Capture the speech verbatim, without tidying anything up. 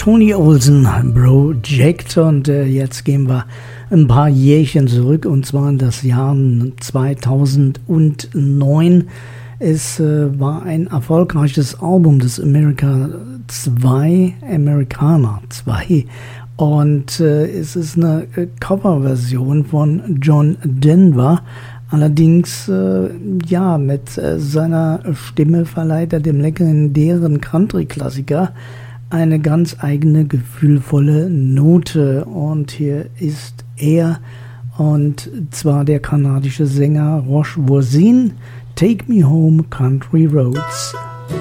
Tony Olsen Project und äh, jetzt gehen wir ein paar Jährchen zurück und zwar in das Jahr zweitausendneun. Es äh, war ein erfolgreiches Album des America zwei, Americana zwei und äh, es ist eine äh, Coverversion von John Denver. Allerdings, äh, ja, mit äh, seiner Stimme verleiht er dem legendären Country-Klassiker eine ganz eigene, gefühlvolle Note. Und hier ist er, und zwar der kanadische Sänger Roche Voisine, Take Me Home, Country Roads.